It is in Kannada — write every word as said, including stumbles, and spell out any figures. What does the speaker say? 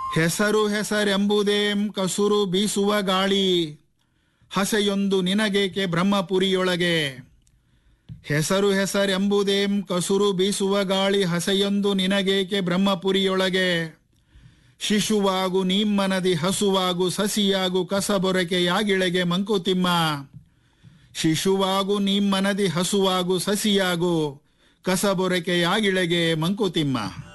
ಹೆಸರು ಹೆಸರೆಂಬುದೇಂ ಕಸುರು ಬೀಸುವ ಗಾಳಿ, ಹಸೆಯೊಂದು ನಿನಗೇಕೆ ಬ್ರಹ್ಮಪುರಿಯೊಳಗೆ. ಹೆಸರು ಹೆಸರೆಂಬುದೇಂ ಕಸುರು ಬೀಸುವ ಗಾಳಿ, ಹಸೆಯೊಂದು ನಿನಗೇಕೆ ಬ್ರಹ್ಮಪುರಿಯೊಳಗೆ. ಶಿಶುವಾಗು ನೀಮ್ಮನದಿ ಹಸುವಾಗು ಸಸಿಯಾಗು ಕಸಬೊರಕೆಯಾಗಿಳೆಗೆ ಮಂಕುತಿಮ್ಮ. ಶಿಶುವಾಗು ನೀಮ್ಮನದಿ ಹಸುವಾಗು ಸಸಿಯಾಗು ಕಸಬೊರಕೆಯಾಗಿಳೆಗೆ ಮಂಕುತಿಮ್ಮ.